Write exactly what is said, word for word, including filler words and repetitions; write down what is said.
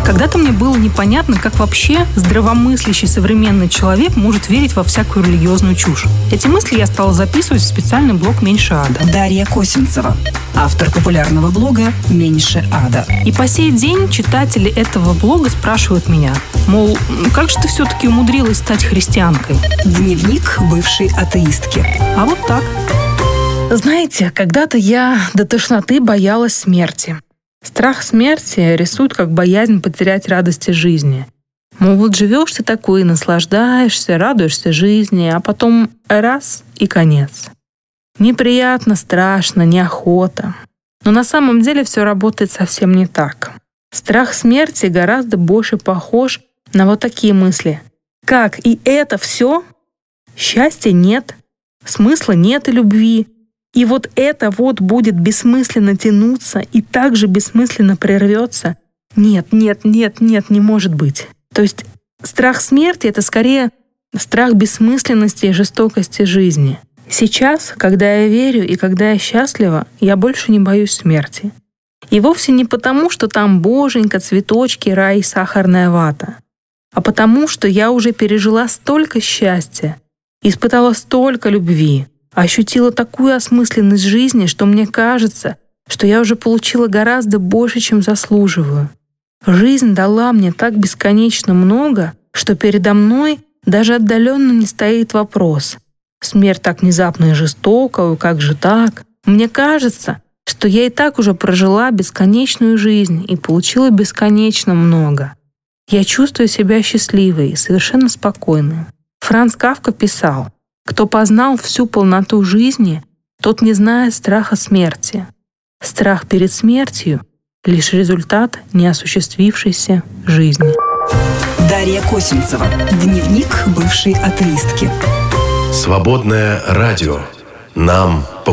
Когда-то мне было непонятно, как вообще здравомыслящий современный человек может верить во всякую религиозную чушь. Эти мысли я стала записывать в специальный блог «Меньше ада». Дарья Косинцева, автор популярного блога «Меньше ада». И по сей день читатели этого блога спрашивают меня, мол, как же ты все-таки умудрилась стать христианкой? Дневник бывшей атеистки. А вот так. Знаете, когда-то я до тошноты боялась смерти. Страх смерти рисуют как боязнь потерять радости жизни. Мол, вот живешь ты такой, наслаждаешься, радуешься жизни, а потом раз — и конец. Неприятно, страшно, неохота. Но на самом деле все работает совсем не так. Страх смерти гораздо больше похож на вот такие мысли. Как, и это все? Счастья нет, смысла нет и любви. И вот это вот будет бессмысленно тянуться и также бессмысленно прервется? Нет, нет, нет, нет, не может быть. То есть страх смерти — это скорее страх бессмысленности и жестокости жизни. Сейчас, когда я верю и когда я счастлива, я больше не боюсь смерти. И вовсе не потому, что там боженька, цветочки, рай и сахарная вата, а потому, что я уже пережила столько счастья, испытала столько любви, ощутила такую осмысленность жизни, что мне кажется, что я уже получила гораздо больше, чем заслуживаю. Жизнь дала мне так бесконечно много, что передо мной даже отдаленно не стоит вопрос. Смерть так внезапно и жестокая, как же так? Мне кажется, что я и так уже прожила бесконечную жизнь и получила бесконечно много. Я чувствую себя счастливой и совершенно спокойной. Франц Кафка писал: «Кто познал всю полноту жизни, тот не знает страха смерти. Страх перед смертью — лишь результат неосуществившейся жизни». Дарья Косинцева. Дневник бывшей атеистки. Свободное радио. Нам